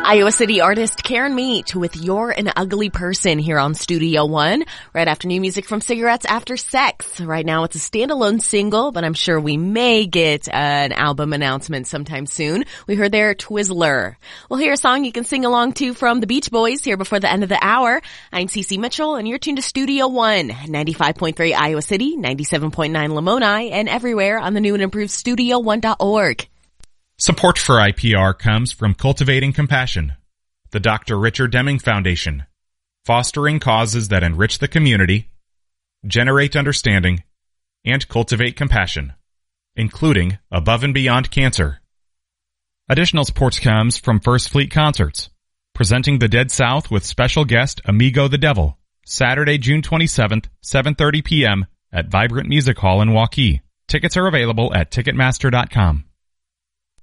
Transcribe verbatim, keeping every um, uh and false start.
Iowa City artist Karen Meat with You're an Ugly Person here on Studio One. Right after new music from Cigarettes After Sex. Right now it's a standalone single, but I'm sure we may get uh, an album announcement sometime soon. We heard their Twizzler. We'll hear a song you can sing along to from the Beach Boys here before the end of the hour. I'm Cece Mitchell and you're tuned to Studio One, ninety-five point three Iowa City, ninety-seven point nine Lamoni, and everywhere on the new and improved studio one dot org. Support for I P R comes from Cultivating Compassion, the Doctor Richard Deming Foundation, fostering causes that enrich the community, generate understanding, and cultivate compassion, including Above and Beyond Cancer. Additional support comes from First Fleet Concerts, presenting the Dead South with special guest Amigo the Devil, Saturday, June twenty-seventh, seven thirty p.m. at Vibrant Music Hall in Waukee. Tickets are available at Ticketmaster dot com.